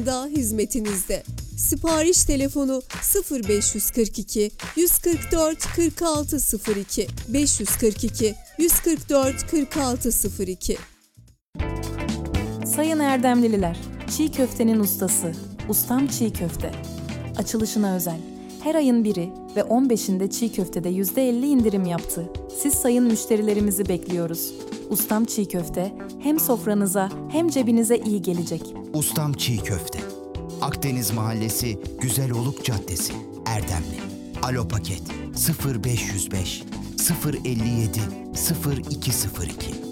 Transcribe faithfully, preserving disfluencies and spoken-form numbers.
yılında hizmetinizde. Sipariş telefonu sıfır beş kırk iki yüz kırk dört kırk altı sıfır iki beş yüz kırk iki yüz kırk dört kırk altı sıfır iki. Sayın Erdemlililer, çiğ köftenin ustası, Ustam Çiğ Köfte. Açılışına özel. Her ayın biri ve on beşinde çiğ köftede yüzde elli indirim yaptı. Siz sayın müşterilerimizi bekliyoruz. Ustam Çiğ Köfte hem sofranıza hem cebinize iyi gelecek. Ustam Çiğ Köfte. Akdeniz Mahallesi, Güzeloluk Caddesi, Erdemli. Alo Paket sıfır beş yüz beş sıfır elli yedi sıfır iki sıfır iki.